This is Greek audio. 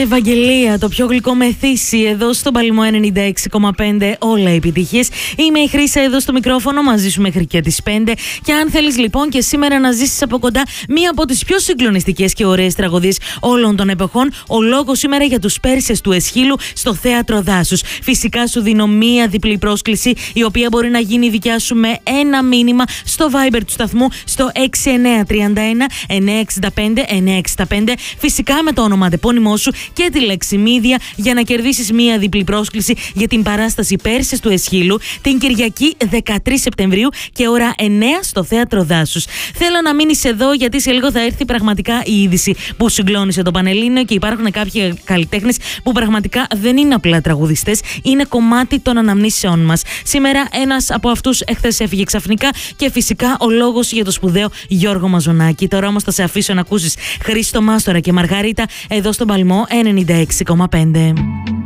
Ευαγγελία, το πιο γλυκό μεθύσι εδώ στο Παλαιμό 96,5, όλα επιτυχίες. Είμαι η Χρύσα εδώ στο μικρόφωνο μαζί σου μέχρι και τις 5. Και αν θέλεις λοιπόν και σήμερα να ζήσεις από κοντά μία από τις πιο συγκλονιστικές και ωραίες τραγωδίες όλων των εποχών, ο λόγος σήμερα για τους Πέρσες του Εσχύλου στο Θέατρο Δάσους. Φυσικά σου δίνω μία διπλή πρόσκληση, η οποία μπορεί να γίνει δικιά σου με ένα μήνυμα στο Viber του σταθμού στο 6931 965 965. Φυσικά με το όνομα αντεπώνυμό σου και τη λέξη Μίδια, για να κερδίσεις μία διπλή πρόσκληση για την παράσταση Πέρσες του Εσχύλου την Κυριακή 13 Σεπτεμβρίου και ώρα 9 στο Θέατρο Δάσους. Θέλω να μείνεις εδώ, γιατί σε λίγο θα έρθει πραγματικά η είδηση που συγκλώνησε το Πανελλήνιο και υπάρχουν κάποιοι καλλιτέχνες που πραγματικά δεν είναι απλά τραγουδιστές, είναι κομμάτι των αναμνήσεών μας. Σήμερα ένας από αυτούς εχθές έφυγε ξαφνικά και φυσικά ο λόγος για το σπουδαίο Γιώργο Μαζονάκη. Τώρα όμως θα σε αφήσω να ακούσεις Χρήστο Μάστορα και Μαργαρίτα εδώ στον Παλαιμό 96,5.